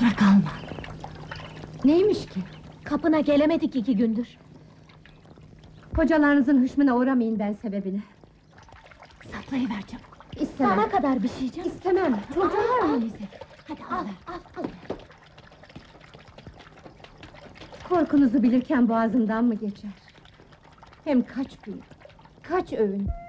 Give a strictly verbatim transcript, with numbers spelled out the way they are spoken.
Kusura kalma. Neymiş ki? Kapına gelemedik iki gündür. Kocalarınızın hışmına uğramayın ben sebebini. Saklayıver çabuk. İstemem. Sana kadar bir şey canım. İstemem. Çocuğu Al, var al. öyleyse. Hadi al, al, al. Korkunuzu bilirken boğazımdan mı geçer? Hem kaç gün, kaç öğün.